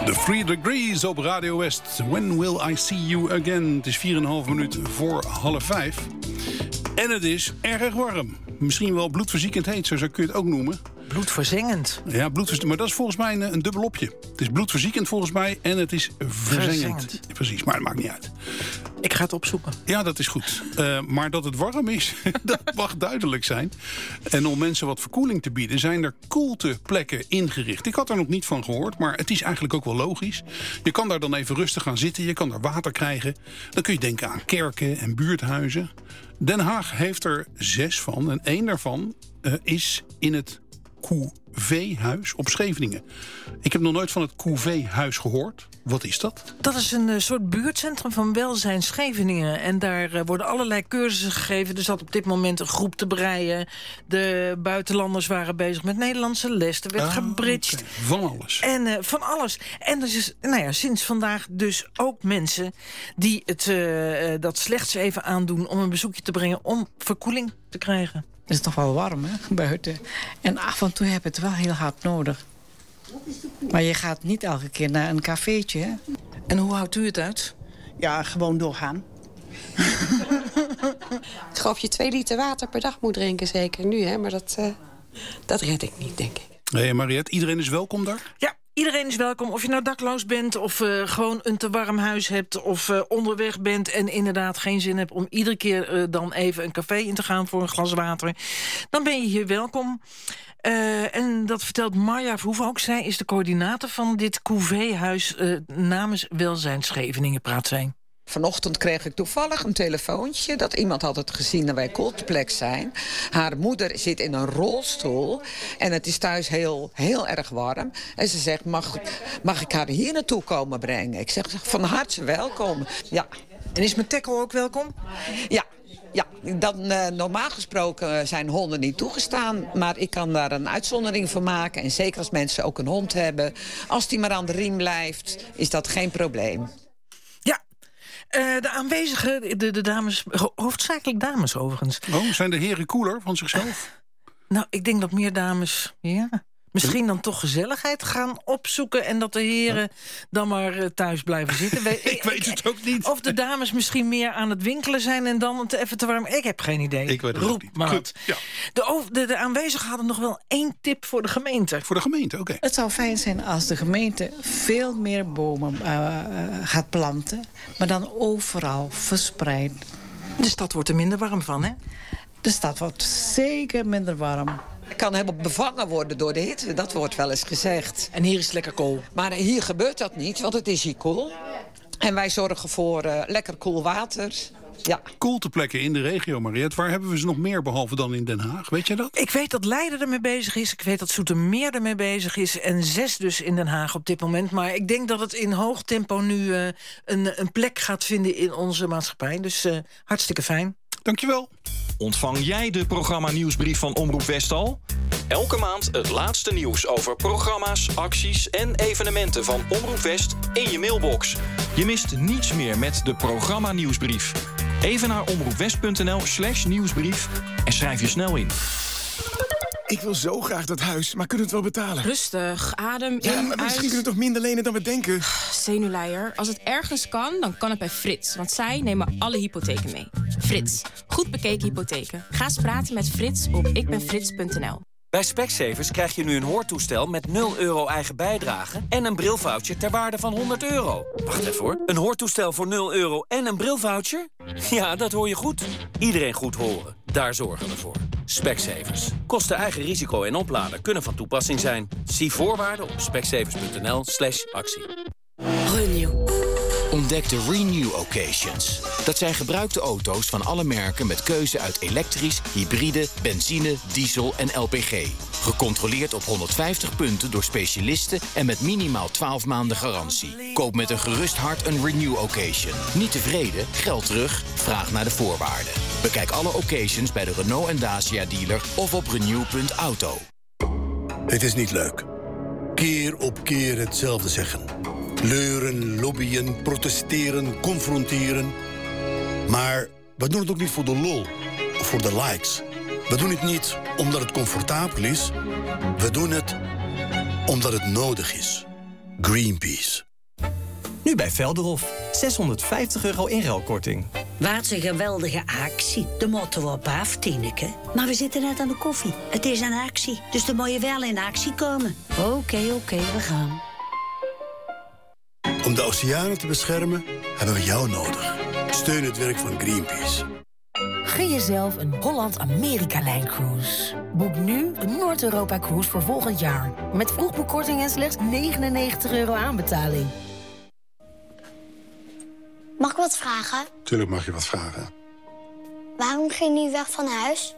The 3 Degrees op Radio West. When will I see you again? Het is 4,5 minuten voor 4:30. En het is erg warm. Misschien wel bloedverziekend heet, zo kun je het ook noemen. Bloedverzengend. Ja, maar dat is volgens mij een dubbelopje. Het is bloedverziekend volgens mij en het is verzengend. Precies, maar het maakt niet uit. Ik ga het opzoeken. Ja, dat is goed. Maar dat het warm is, dat mag duidelijk zijn. En om mensen wat verkoeling te bieden, zijn er koelteplekken ingericht. Ik had er nog niet van gehoord, maar het is eigenlijk ook wel logisch. Je kan daar dan even rustig gaan zitten, je kan daar water krijgen. Dan kun je denken aan kerken en buurthuizen. Den Haag heeft er 6 van en 1 daarvan is in het Couvé-huis op Scheveningen. Ik heb nog nooit van het Couvé-huis gehoord. Wat is dat? Dat is een soort buurtcentrum van Welzijn Scheveningen. En daar worden allerlei cursussen gegeven. Er zat op dit moment een groep te breien. De buitenlanders waren bezig met Nederlandse les. Er werd gebridged. Okay. Van alles. En van alles. En er is sinds vandaag dus ook mensen die dat slechts even aandoen om een bezoekje te brengen om verkoeling te krijgen. Het is toch wel warm, hè, buiten. En af en toe heb je het wel heel hard nodig. Maar je gaat niet elke keer naar een cafeetje, hè? En hoe houdt u het uit? Ja, gewoon doorgaan. Ik geloof je 2 liter water per dag moet drinken, zeker nu, hè? Maar dat red ik niet, denk ik. Hey Mariette, iedereen is welkom daar? Ja. Iedereen is welkom, of je nou dakloos bent of gewoon een te warm huis hebt of onderweg bent en inderdaad geen zin hebt om iedere keer dan even een café in te gaan voor een glas water. Dan ben je hier welkom. En dat vertelt Marja Verhoeven ook. Zij is de coördinator van dit Couvé-huis namens Welzijn Scheveningen, praat zij. Vanochtend kreeg ik toevallig een telefoontje dat iemand had het gezien dat wij koelteplex zijn. Haar moeder zit in een rolstoel en het is thuis heel, heel erg warm. En ze zegt, mag ik haar hier naartoe komen brengen? Ik zeg, van harte welkom. Ja. En is mijn tackle ook welkom? Ja. Ja, normaal gesproken zijn honden niet toegestaan. Maar ik kan daar een uitzondering voor maken. En zeker als mensen ook een hond hebben. Als die maar aan de riem blijft, is dat geen probleem. De aanwezigen, de dames, hoofdzakelijk dames overigens. Oh, zijn de heren koeler van zichzelf? Nou, ik denk dat meer dames, misschien dan toch gezelligheid gaan opzoeken en dat de heren dan maar thuis blijven zitten. Ik weet het ook niet. Of de dames misschien meer aan het winkelen zijn en dan het even te warm. Ik heb geen idee. Ik weet het ook niet. Maar goed, ja. De aanwezigen hadden nog wel 1 tip voor de gemeente. Voor de gemeente, oké. Het zou fijn zijn als de gemeente veel meer bomen gaat planten, maar dan overal verspreid. De stad wordt er minder warm van, hè? De stad wordt zeker minder warm. Het kan helemaal bevangen worden door de hitte. Dat wordt wel eens gezegd. En hier is het lekker koel. Maar hier gebeurt dat niet, want het is hier koel. En wij zorgen voor lekker koel water. Ja. Koelteplekken in de regio, Mariette. Waar hebben we ze nog meer behalve dan in Den Haag? Weet je dat? Ik weet dat Leiden ermee bezig is. Ik weet dat Zoetermeer ermee bezig is. En 6 dus in Den Haag op dit moment. Maar ik denk dat het in hoog tempo nu een plek gaat vinden in onze maatschappij. Dus hartstikke fijn. Dankjewel. Ontvang jij de programma-nieuwsbrief van Omroep West al? Elke maand het laatste nieuws over programma's, acties en evenementen van Omroep West in je mailbox. Je mist niets meer met de programma-nieuwsbrief. Even naar omroepwest.nl/nieuwsbrief en schrijf je snel in. Ik wil zo graag dat huis, maar kunnen we het wel betalen? Rustig, adem in, maar misschien kunnen we toch minder lenen dan we denken? Zenuwleier. Als het ergens kan, dan kan het bij Frits. Want zij nemen alle hypotheken mee. Frits. Goed bekeken hypotheken. Ga eens praten met Frits op ikbenfrits.nl. Bij Specsavers krijg je nu een hoortoestel met €0 eigen bijdrage en een brilvoucher ter waarde van €100. Wacht even hoor. Een hoortoestel voor €0 en een brilvoucher? Ja, dat hoor je goed. Iedereen goed horen. Daar zorgen we voor. Specsavers. Kosten eigen risico en oplader kunnen van toepassing zijn. Zie voorwaarden op specsavers.nl/actie. Renew. Ontdek de Renew Occasions. Dat zijn gebruikte auto's van alle merken met keuze uit elektrisch, hybride, benzine, diesel en LPG. Gecontroleerd op 150 punten door specialisten en met minimaal 12 maanden garantie. Koop met een gerust hart een Renew Occasion. Niet tevreden? Geld terug? Vraag naar de voorwaarden. Bekijk alle occasions bij de Renault en Dacia dealer of op renew.auto. Het is niet leuk. Keer op keer hetzelfde zeggen. Leuren, lobbyen, protesteren, confronteren. Maar we doen het ook niet voor de lol of voor de likes. We doen het niet omdat het comfortabel is. We doen het omdat het nodig is. Greenpeace. Nu bij Velderhof. €650 inruilkorting. Wat een geweldige actie. De moeten we op af, Tineke. Maar we zitten net aan de koffie. Het is een actie, dus dan moet je wel in actie komen. Oké, we gaan. Om de oceanen te beschermen hebben we jou nodig. Steun het werk van Greenpeace. Gun jezelf een Holland-Amerika-lijncruise. Boek nu een Noord-Europa-cruise voor volgend jaar. Met vroegboekkorting en slechts €99 aanbetaling. Mag ik wat vragen? Tuurlijk mag je wat vragen. Waarom ging u weg van huis?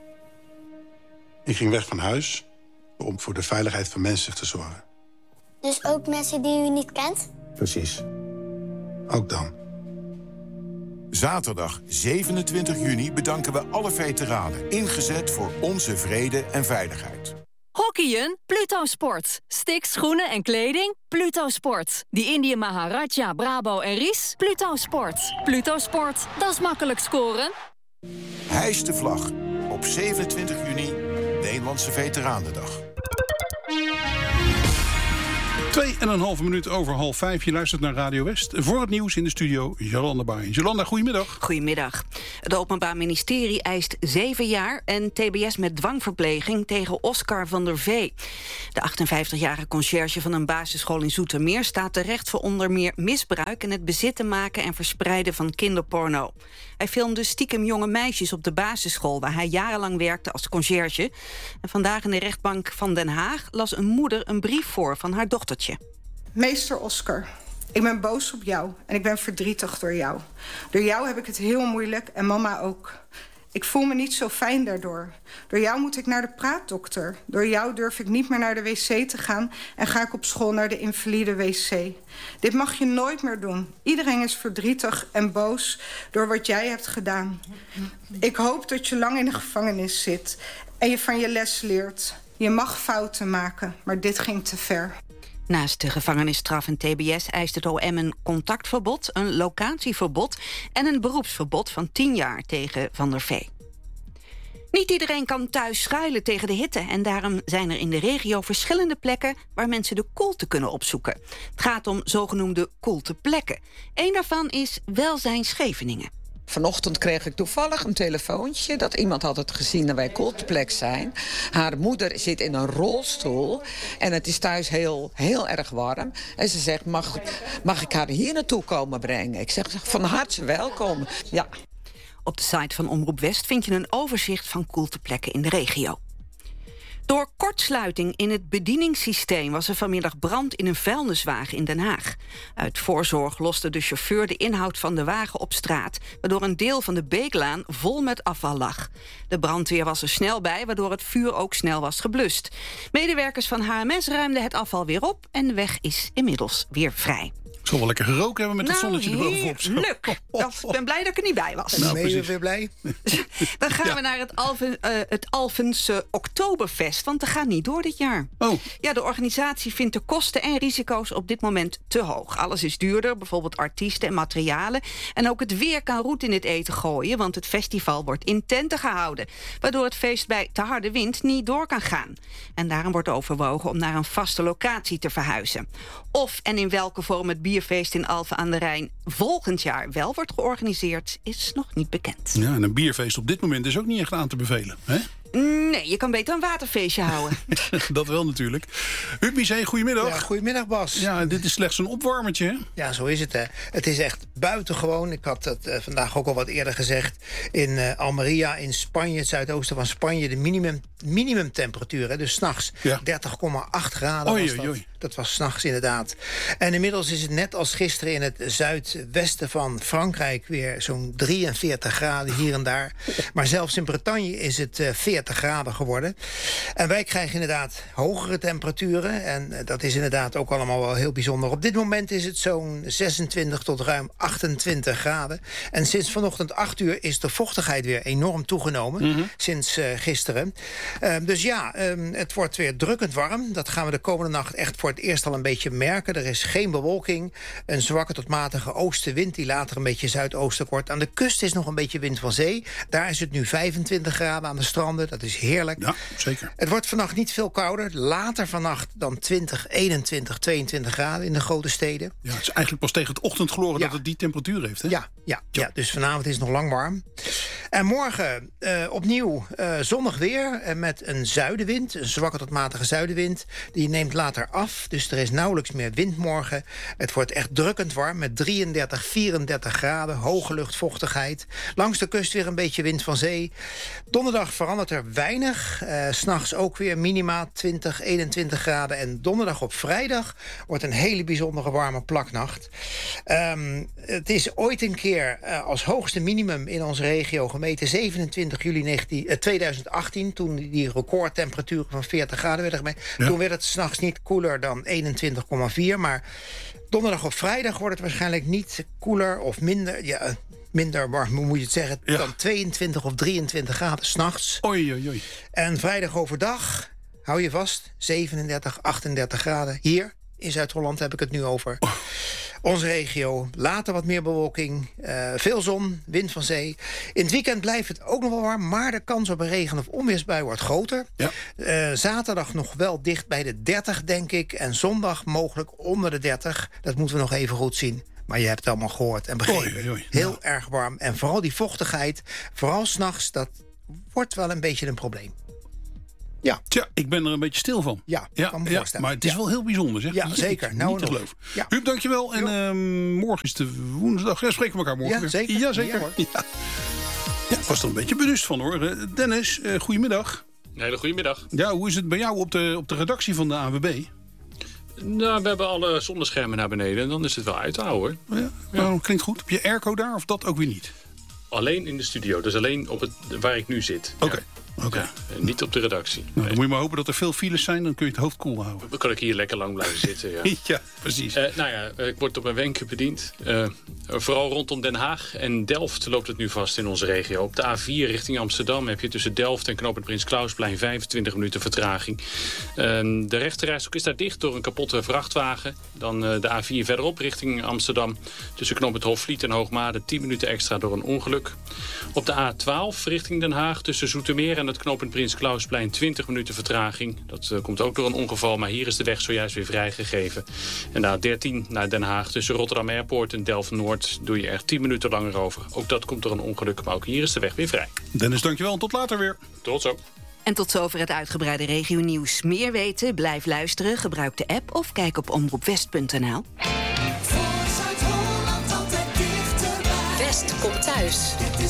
Ik ging weg van huis om voor de veiligheid van mensen te zorgen. Dus ook mensen die u niet kent? Precies. Ook dan. Zaterdag 27 juni bedanken we alle veteranen. Ingezet voor onze vrede en veiligheid. Hockeyen? Pluto Sport. Sticks, schoenen en kleding? Pluto Sport. Die Indië Maharaja, Brabo en Ries? Pluto Sport. Pluto Sport, dat is makkelijk scoren. Hijs de vlag. Op 27 juni, Nederlandse Veteranendag. 2,5 minuut over 4:30. Je luistert naar Radio West. Voor het nieuws in de studio, Jolanda Baaiens. Jolanda, goedemiddag. Goedemiddag. Het Openbaar Ministerie eist 7 jaar en TBS met dwangverpleging tegen Oscar van der Vee. De 58-jarige conciërge van een basisschool in Zoetermeer staat terecht voor onder meer misbruik en het bezitten, maken en verspreiden van kinderporno. Hij filmde stiekem jonge meisjes op de basisschool waar hij jarenlang werkte als conciërge. En vandaag in de rechtbank van Den Haag las een moeder een brief voor van haar dochtertje. Meester Oscar, ik ben boos op jou en ik ben verdrietig door jou. Door jou heb ik het heel moeilijk en mama ook. Ik voel me niet zo fijn daardoor. Door jou moet ik naar de praatdokter. Door jou durf ik niet meer naar de wc te gaan en ga ik op school naar de invalide wc. Dit mag je nooit meer doen. Iedereen is verdrietig en boos door wat jij hebt gedaan. Ik hoop dat je lang in de gevangenis zit en je van je les leert. Je mag fouten maken, maar dit ging te ver. Naast de gevangenisstraf en TBS eist het OM een contactverbod, een locatieverbod en een beroepsverbod van 10 jaar tegen Van der Vee. Niet iedereen kan thuis schuilen tegen de hitte en daarom zijn er in de regio verschillende plekken waar mensen de koelte kunnen opzoeken. Het gaat om zogenoemde koelteplekken. Eén daarvan is Welzijn Scheveningen. Vanochtend kreeg ik toevallig een telefoontje dat iemand had het gezien dat wij Coldplex zijn. Haar moeder zit in een rolstoel en het is thuis heel erg warm. En ze zegt, mag ik haar hier naartoe komen brengen? Ik zeg, van harte welkom. Ja. Op de site van Omroep West vind je een overzicht van koelteplekken in de regio. Door kortsluiting in het bedieningssysteem was er vanmiddag brand in een vuilniswagen in Den Haag. Uit voorzorg loste de chauffeur de inhoud van de wagen op straat, waardoor een deel van de Beeklaan vol met afval lag. De brandweer was er snel bij, waardoor het vuur ook snel was geblust. Medewerkers van HMS ruimden het afval weer op en de weg is inmiddels weer vrij. Ik zal wel lekker gerookt hebben met het zonnetje erbovenop. Leuk. Ik ben blij dat ik er niet bij was. Nou, ben je weer blij? Dan gaan we naar het Alphense Oktoberfest, want dat gaat niet door dit jaar. Oh. Ja, de organisatie vindt de kosten en risico's op dit moment te hoog. Alles is duurder, bijvoorbeeld artiesten en materialen. En ook het weer kan roet in het eten gooien, want het festival wordt in tenten gehouden, waardoor het feest bij te harde wind niet door kan gaan. En daarom wordt overwogen om naar een vaste locatie te verhuizen. Of en in welke vorm het bierfeest in Alphen aan de Rijn volgend jaar wel wordt georganiseerd, is nog niet bekend. Ja, en een bierfeest op dit moment is ook niet echt aan te bevelen, hè? Nee, je kan beter een waterfeestje houden. Dat wel natuurlijk. Huub Bizet, goedemiddag. Ja, goedemiddag Bas. Ja, dit is slechts een opwarmertje, hè? Ja, zo is het, hè. Het is echt buitengewoon. Ik had het vandaag ook al wat eerder gezegd. In Almeria, in Spanje, het zuidoosten van Spanje, de minimumtemperatuur, hè, dus 's nachts 30,8 graden was dat. Oei. Dat was 's nachts inderdaad. En inmiddels is het net als gisteren in het zuidwesten van Frankrijk weer zo'n 43 graden hier en daar. Maar zelfs in Bretagne is het 40 graden geworden. En wij krijgen inderdaad hogere temperaturen. En dat is inderdaad ook allemaal wel heel bijzonder. Op dit moment is het zo'n 26 tot ruim 28 graden. En sinds vanochtend 8 uur is de vochtigheid weer enorm toegenomen. Sinds gisteren. Dus ja, het wordt weer drukkend warm. Dat gaan we de komende nacht echt voor het eerst al een beetje merken. Er is geen bewolking. Een zwakke tot matige oostenwind die later een beetje zuidoostelijk wordt. Aan de kust is nog een beetje wind van zee. Daar is het nu 25 graden aan de stranden. Dat is heerlijk. Ja, zeker. Het wordt vannacht niet veel kouder. Later vannacht dan 20, 21, 22 graden in de grote steden. Ja, het is eigenlijk pas tegen het ochtendgloren dat het die temperatuur heeft. Hè? Ja, dus vanavond is het nog lang warm. En morgen opnieuw zonnig weer met een zuidenwind. Een zwakke tot matige zuidenwind. Die neemt later af, dus er is nauwelijks meer wind morgen. Het wordt echt drukkend warm met 33, 34 graden. Hoge luchtvochtigheid. Langs de kust weer een beetje wind van zee. Donderdag verandert er weinig. 's Nachts ook weer minima 20, 21 graden. En donderdag op vrijdag wordt een hele bijzondere warme plaknacht. Het is ooit een keer als hoogste minimum in onze regio gemeten 27 juli 2018... toen die recordtemperaturen van 40 graden werden gemeten. Ja. Toen werd het 's nachts niet koeler dan 21,4. Maar donderdag op vrijdag wordt het waarschijnlijk niet koeler of minder... Ja, minder warm, hoe moet je het zeggen, dan 22 of 23 graden 's nachts. Oei. En vrijdag overdag, hou je vast, 37, 38 graden. Hier in Zuid-Holland heb ik het nu over. Onze regio, later wat meer bewolking, veel zon, wind van zee. In het weekend blijft het ook nog wel warm, maar de kans op een regen- of onweersbui wordt groter. Ja. Zaterdag nog wel dicht bij de 30, denk ik. En zondag mogelijk onder de 30. Dat moeten we nog even goed zien. Maar je hebt het allemaal gehoord en begrepen. Heel erg warm. En vooral die vochtigheid, vooral 's nachts, dat wordt wel een beetje een probleem. Ja. Tja, ik ben er een beetje stil van. Ja, kan me voorstellen. Maar het is wel heel bijzonder, zeg. Ja, zeker. Niet te geloven. Ja. Huub, dankjewel. En morgen is de woensdag. Ja, spreken we elkaar morgen weer. Zeker. Ja, zeker. Ja, ik was er een beetje bewust van, hoor. Dennis, goedemiddag. Een hele goedemiddag. Ja, hoe is het bij jou op de redactie van de ANWB? Nou, we hebben alle zonneschermen naar beneden en dan is het wel uit te houden, hoor. Ja, nou, klinkt goed. Heb je airco daar of dat ook weer niet? Alleen in de studio, dus alleen op waar ik nu zit. Oké. Ja, niet op de redactie. Nou, dan moet je maar hopen dat er veel files zijn, dan kun je het hoofd koel houden. Dan kan ik hier lekker lang blijven zitten, ja. Ja, precies. Ik word op mijn wenken bediend. Vooral rondom Den Haag en Delft loopt het nu vast in onze regio. Op de A4 richting Amsterdam heb je tussen Delft en knooppunt Prins Klausplein 25 minuten vertraging. De rechterrijstrook is daar dicht door een kapotte vrachtwagen. Dan de A4 verderop richting Amsterdam. Tussen knooppunt Hofvliet en Hoogmade 10 minuten extra door een ongeluk. Op de A12 richting Den Haag tussen Zoetermeer en het knooppunt Prins Klausplein 20 minuten vertraging. Dat komt ook door een ongeval, maar hier is de weg zojuist weer vrijgegeven. En de A13 naar Den Haag tussen Rotterdam Airport en Delft-Noord doe je er 10 minuten langer over. Ook dat komt door een ongeluk, maar ook hier is de weg weer vrij. Dennis, dankjewel en tot later weer. Tot zo. En tot zover het uitgebreide regionieuws. Meer weten? Blijf luisteren, gebruik de app of kijk op omroepwest.nl. West komt thuis.